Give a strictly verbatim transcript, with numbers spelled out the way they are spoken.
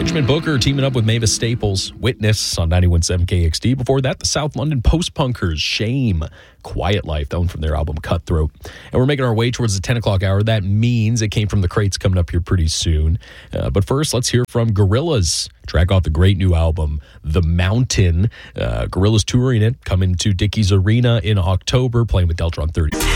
Benjamin Booker teaming up with Mavis Staples, Witness on ninety-one point seven K X T. Before that, the South London Post-Punkers, Shame, Quiet Life, that one from their album Cutthroat. And we're making our way towards the ten o'clock hour. That means it came from the crates coming up here pretty soon. Uh, but first, let's hear from Gorillaz. Track off the great new album, The Mountain. Uh, Gorillaz touring it, coming to Dickies Arena in October, playing with Deltron thirty.